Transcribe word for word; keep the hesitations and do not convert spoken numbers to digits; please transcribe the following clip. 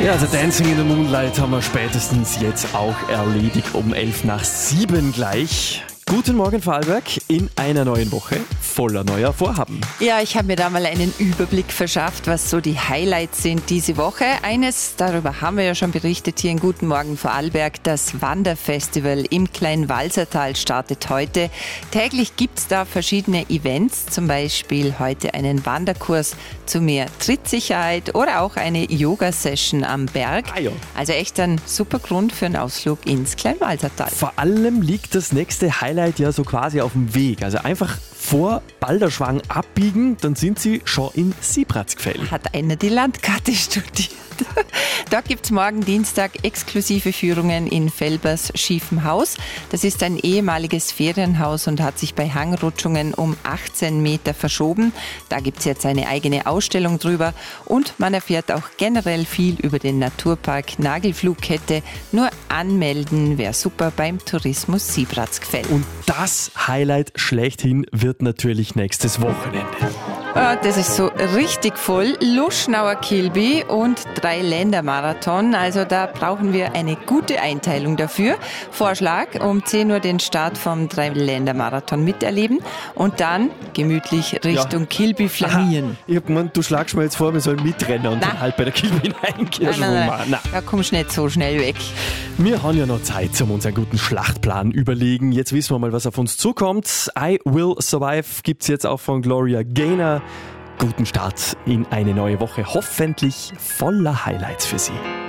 Ja, also Dancing in the Moonlight haben wir spätestens jetzt auch erledigt um elf nach sieben gleich. Guten Morgen, Vorarlberg, in einer neuen Woche voller neuer Vorhaben. Ja, ich habe mir da mal einen Überblick verschafft, was so die Highlights sind diese Woche. Eines, darüber haben wir ja schon berichtet hier in Guten Morgen Vorarlberg, das Wanderfestival im Kleinwalsertal startet heute. Täglich gibt es da verschiedene Events, zum Beispiel heute einen Wanderkurs zu mehr Trittsicherheit oder auch eine Yoga-Session am Berg. Ah, ja. Also echt ein super Grund für einen Ausflug ins Kleinwalsertal. Vor allem liegt das nächste Highlight ja so quasi auf dem Weg. Also einfach vor Balderschwang abbiegen, dann sind Sie schon in Siebratsgfäll. Hat einer die Landkarte studiert. Dort gibt es morgen Dienstag exklusive Führungen in Felbers schiefem Haus. Das ist ein ehemaliges Ferienhaus und hat sich bei Hangrutschungen um achtzehn Meter verschoben. Da gibt es jetzt eine eigene Ausstellung drüber und man erfährt auch generell viel über den Naturpark Nagelflugkette. Nur anmelden wäre super beim Tourismus Siebratsgfäll. Und das Highlight schlechthin wird natürlich nächstes Wochenende. Ah, das ist so richtig voll. Luschnauer Kilby und Drei-Länder-Marathon. Also da brauchen wir eine gute Einteilung dafür. Vorschlag, um zehn Uhr den Start vom Drei-Länder-Marathon miterleben und dann gemütlich Richtung Ja. Kilby flanieren. Aha, ich hab gemeint, du schlagst mir jetzt vor, wir sollen mitrennen und Nein. dann halt bei der Kilby hineingehen. Nein, nein, nein. Nein. Da kommst du nicht so schnell weg. Wir haben ja noch Zeit, um uns einen guten Schlachtplan überlegen. Jetzt wissen wir mal, was auf uns zukommt. I Will Survive gibt's jetzt auch von Gloria Gaynor. Guten Start in eine neue Woche, hoffentlich voller Highlights für Sie.